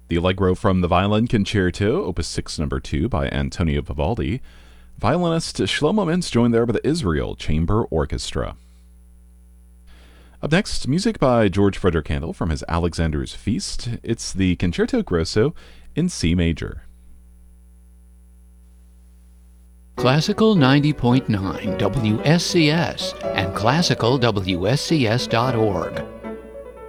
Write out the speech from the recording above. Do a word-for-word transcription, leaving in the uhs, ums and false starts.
The Allegro from the Violin Concerto, Opus six, Number two, by Antonio Vivaldi. Violinist Shlomo Mintz joined there by the Israel Chamber Orchestra. Up next, music by George Frederick Handel from his Alexander's Feast. It's the Concerto Grosso in C major. Classical ninety point nine W S C S and classical W S C S dot org